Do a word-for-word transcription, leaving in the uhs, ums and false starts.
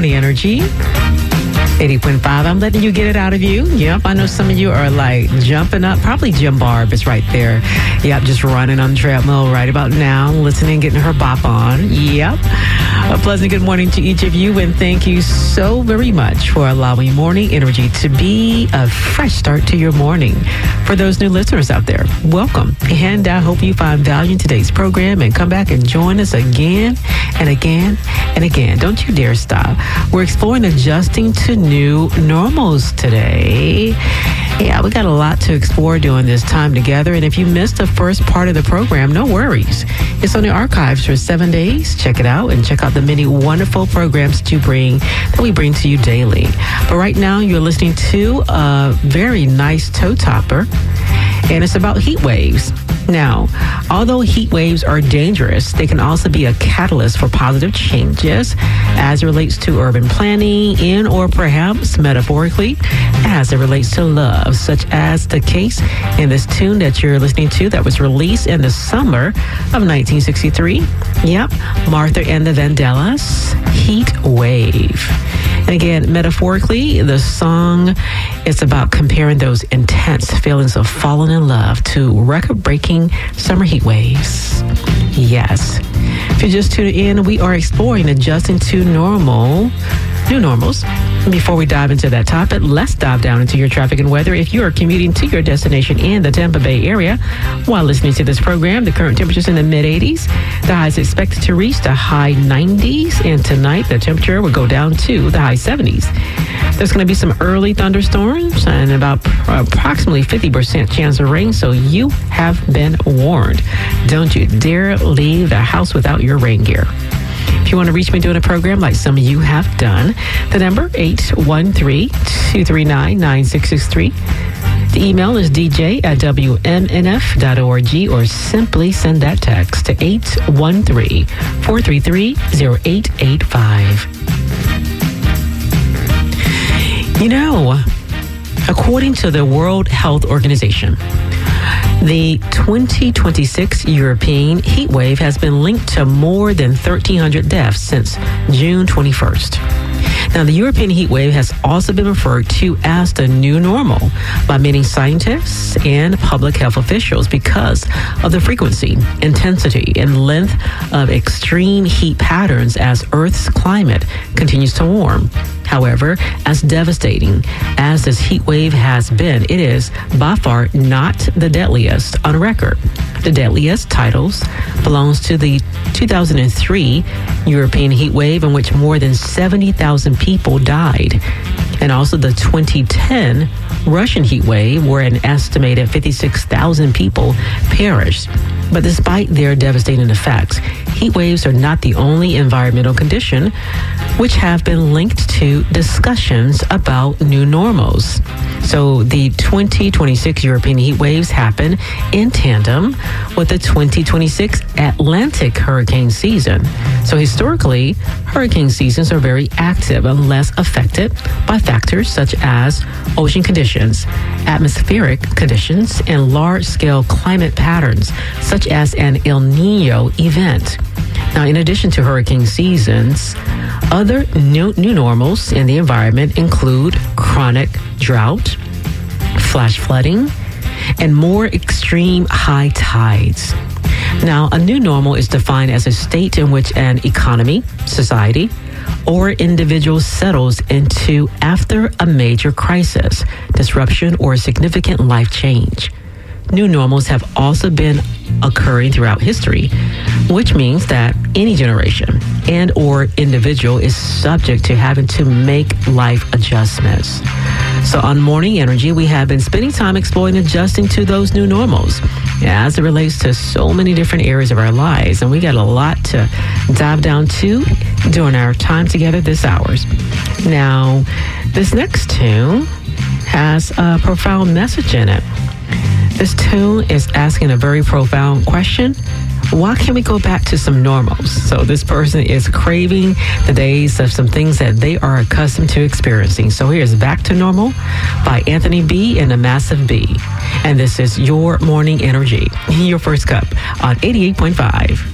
Morning Energy. eighty point five. I'm letting you get it out of you. Yep, I know some of you are like jumping up. Probably Jim Barb is right there. Yep, just running on the treadmill right about now, listening, getting her bop on. Yep. A pleasant good morning to each of you, and thank you so very much for allowing Morning Energy to be a fresh start to your morning. For those new listeners out there, welcome. And I hope you find value in today's program and come back and join us again and again and again. Don't you dare stop. We're exploring adjusting to new normals today. Yeah, we got a lot to explore during this time together. And if you missed the first part of the program, no worries. It's on the archives for seven days. Check it out and check out the many wonderful programs that you bring, that we bring to you daily. But right now, you're listening to a very nice toe topper, and it's about heat waves. Now, although heat waves are dangerous, they can also be a catalyst for positive changes as it relates to urban planning and or perhaps metaphorically as it relates to love, such as the case in this tune that you're listening to that was released in the summer of nineteen sixty-three. Yep, Martha and the Vandellas, Heat Wave. And again, metaphorically, the song is about comparing those intense feelings of falling in love to record-breaking summer heat waves. Yes. If you're just tuning in, we are exploring adjusting to normal, new normals. Before we dive into that topic, let's dive down into your traffic and weather. If you are commuting to your destination in the Tampa Bay area while listening to this program, the current temperature is in the mid eighties. The high is expected to reach the high nineties, and tonight the temperature will go down to the high seventies. There's going to be some early thunderstorms and about approximately fifty percent chance of rain, so you have been warned. Don't you dare leave the house without your rain gear. If you want to reach me during a program like some of you have done, the number eight one three, two three nine, nine six six three. The email is d j at w m n f dot org, or simply send that text to eight one three, four three three, zero eight eight five. You know, according to the World Health Organization, the twenty twenty-six European heat wave has been linked to more than thirteen hundred deaths since June twenty-first. Now, the European heat wave has also been referred to as the new normal by many scientists and public health officials because of the frequency, intensity, and length of extreme heat patterns as Earth's climate continues to warm. However, as devastating as this heat wave has been, it is by far not the deadliest on record. The deadliest titles belongs to the two thousand three European heat wave, in which more than seventy thousand people died, and also the twenty ten Russian heat wave, where an estimated fifty-six thousand people perished. But despite their devastating effects, heat waves are not the only environmental condition which have been linked to discussions about new normals. So the twenty twenty-six European heat waves happen in tandem with the twenty twenty-six Atlantic hurricane season. So historically, hurricane seasons are very active and less affected by factors such as ocean conditions, atmospheric conditions, and large-scale climate patterns, such as an El Nino event. Now, in addition to hurricane seasons, other new, new normals in the environment include chronic drought, flash flooding, and more extreme high tides. Now, a new normal is defined as a state in which an economy, society, or individual settles into after a major crisis, disruption, or significant life change. New normals have also been occurring throughout history, which means that any generation and or individual is subject to having to make life adjustments. So on Morning Energy, we have been spending time exploring adjusting to those new normals as it relates to so many different areas of our lives. And we got a lot to dive down to during our time together this hours. Now, this next tune has a profound message in it. This tune is asking a very profound question. Why can't we go back to some normals? So this person is craving the days of some things that they are accustomed to experiencing. So here's Back to Normal by Anthony B and the Massive B. And this is your Morning Energy, your first cup on eighty-eight point five.